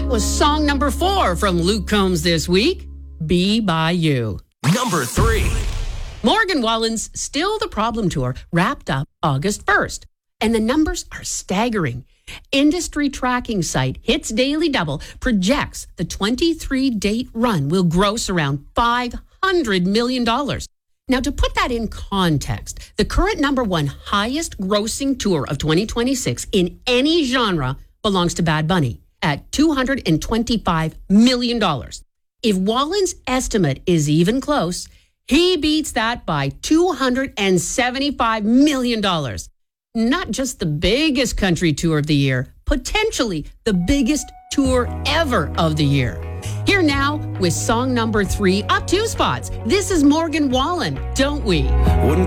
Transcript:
was song number 4 from Luke Combs this week, Be By You. Number 3. Morgan Wallen's Still the Problem Tour wrapped up August 1st, and the numbers are staggering. Industry tracking site Hits Daily Double projects the 23-date run will gross around $500 million. Now, to put that in context, the current number 1 highest grossing tour of 2026 in any genre belongs to Bad Bunny at $225 million. If Wallen's estimate is even close, he beats that by $275 million. Not just the biggest country tour of the year, potentially the biggest tour ever of the year. Here now with song number 3, up 2 spots. This is Morgan Wallen, Don't We? Wouldn't